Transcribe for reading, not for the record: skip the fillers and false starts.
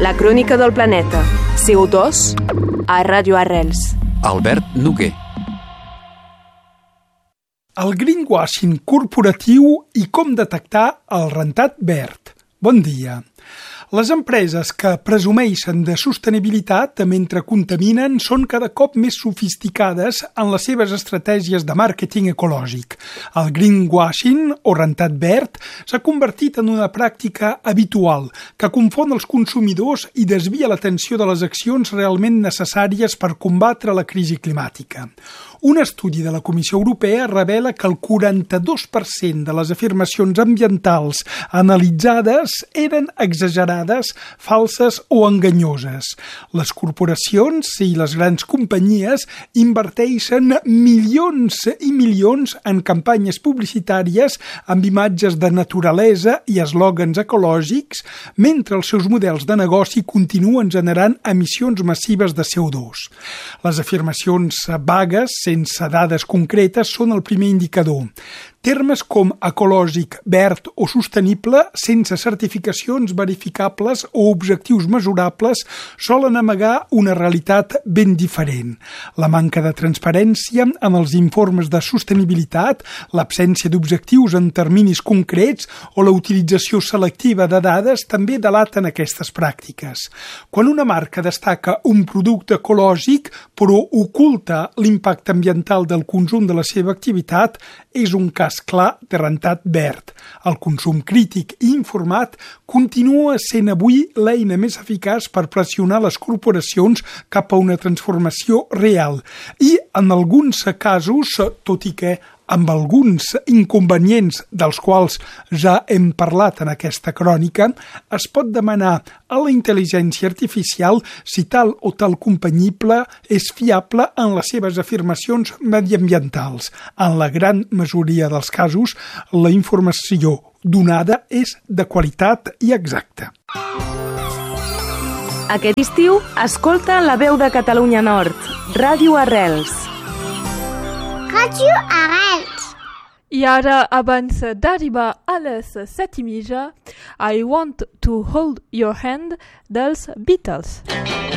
La crònica del planeta. CO2 a Ràdio Arrels. Albert Noguer. El greenwashing corporatiu i com detectar el rentat verd. Bon dia. Les empreses que presumeixen de sostenibilitat mentre contaminen són cada cop més sofisticades en les seves estratègies de màrqueting ecològic. El greenwashing, o rentat verd, s'ha convertit en una pràctica habitual que confon els consumidors i desvia l'atenció de les accions realment necessàries per combatre la crisi climàtica. Un estudi de la Comissió Europea revela que el 42% de les afirmacions ambientals analitzades eren exagerades, falses o enganyoses. Les corporacions i les grans companyies inverteixen milions i milions en campanyes publicitàries amb imatges de naturalesa i eslògans ecològics, mentre els seus models de negoci continuen generant emissions massives de CO2. Les afirmacions vagues, sense dades concretes, són el primer indicador. Termes com ecològic, verd o sostenible, sense certificacions verificables o objectius mesurables, solen amagar una realitat ben diferent. La manca de transparència en els informes de sostenibilitat, l'absència d'objectius en terminis concrets o la utilització selectiva de dades també delaten aquestes pràctiques. Quan una marca destaca un producte ecològic però oculta l'impacte ambiental del conjunt de la seva activitat, és un cas clar de rentat verd. El consum crític i informat continua sent avui l'eina més eficaç per pressionar les corporacions cap a una transformació real i, en alguns casos, tot i que amb alguns inconvenients dels quals ja hem parlat en aquesta crònica, es pot demanar a la intel·ligència artificial si tal o tal companyible és fiable en les seves afirmacions mediambientals. En la gran majoria dels casos, la informació donada és de qualitat i exacta. Aquest estiu, escolta La Veu de Catalunya Nord, Ràdio Arrels. Ràdio Arrels. I ara, abans d'arribar a les 7:30, I Want to Hold Your Hand dels Beatles.